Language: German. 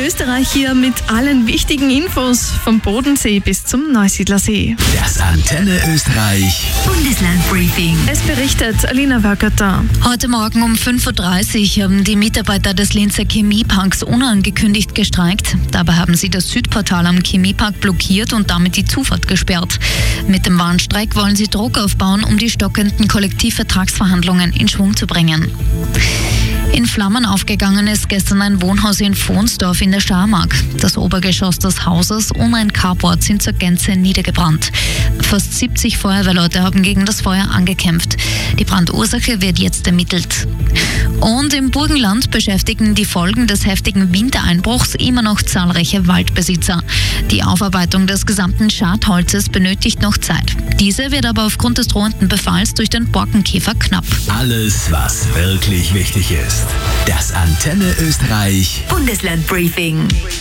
Österreich hier mit allen wichtigen Infos vom Bodensee bis zum Neusiedlersee. Das Antenne Österreich Bundesland-Briefing. Es berichtet Alina Wörgerter. Heute Morgen um 5.30 Uhr haben die Mitarbeiter des Linzer Chemieparks unangekündigt gestreikt. Dabei haben sie das Südportal am Chemiepark blockiert und damit die Zufahrt gesperrt. Mit dem Warnstreik wollen sie Druck aufbauen, um die stockenden Kollektivvertragsverhandlungen in Schwung zu bringen. In Flammen aufgegangen ist gestern ein Wohnhaus in Vohnsdorf in der Steiermark. Das Obergeschoss des Hauses und ein Carport sind zur Gänze niedergebrannt. Fast 70 Feuerwehrleute haben gegen das Feuer angekämpft. Die Brandursache wird jetzt ermittelt. Und im Burgenland beschäftigen die Folgen des heftigen Wintereinbruchs immer noch zahlreiche Waldbesitzer. Die Aufarbeitung des gesamten Schadholzes benötigt noch Zeit. Diese wird aber aufgrund des drohenden Befalls durch den Borkenkäfer knapp. Alles, was wirklich wichtig ist. Das Antenne Österreich Bundesland-Briefing.